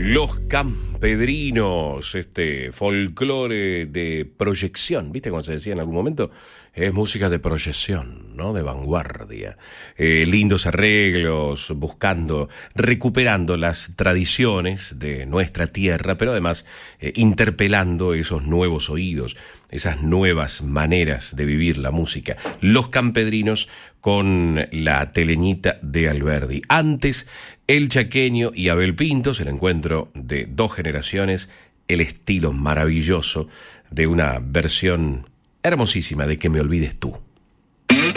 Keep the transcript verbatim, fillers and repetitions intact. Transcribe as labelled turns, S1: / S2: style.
S1: Los Campedrinos, este folclore de proyección, ¿viste cuando se decía en algún momento? Es música de proyección, ¿no? De vanguardia. Eh, lindos arreglos, buscando, recuperando las tradiciones de nuestra tierra, pero además eh, interpelando esos nuevos oídos, esas nuevas maneras de vivir la música. Los Campedrinos con la Teleñita de Alberdi. Antes, El Chaqueño y Abel Pintos, el encuentro de dos generaciones, el estilo maravilloso de una versión hermosísima de Que me olvides tú.